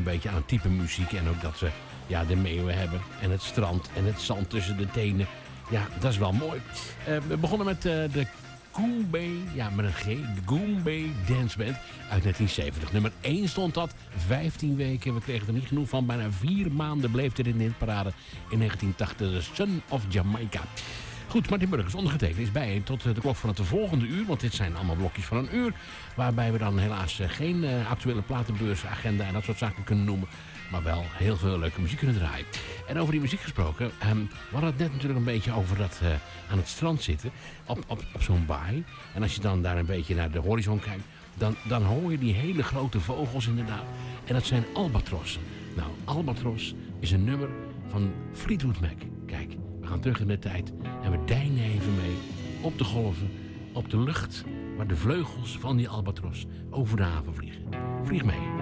beetje aan het type muziek. En ook dat we de meeuwen hebben. En het strand en het zand tussen de tenen. Ja, dat is wel mooi. We begonnen met de Goombay, met een G, de Goombay Dance Band uit 1970. Nummer 1 stond dat, 15 weken. We kregen er niet genoeg van. Bijna 4 maanden bleef dit in de hitparade in 1980. The Son of Jamaica. Goed, Martin Burgers, ondergetekend, is bij tot de klok van het volgende uur. Want dit zijn allemaal blokjes van een uur. Waarbij we dan helaas geen actuele platenbeursagenda en dat soort zaken kunnen noemen. Maar wel heel veel leuke muziek kunnen draaien. En over die muziek gesproken. We hadden het net natuurlijk een beetje over dat aan het strand zitten. Op zo'n baai. En als je dan daar een beetje naar de horizon kijkt. Dan hoor je die hele grote vogels inderdaad. En dat zijn albatrossen. Nou, Albatros is een nummer van Fleetwood Mac. Kijk, we gaan terug in de tijd. En we deinen even mee op de golven. Op de lucht. Waar de vleugels van die albatros over de haven vliegen. Vlieg mee.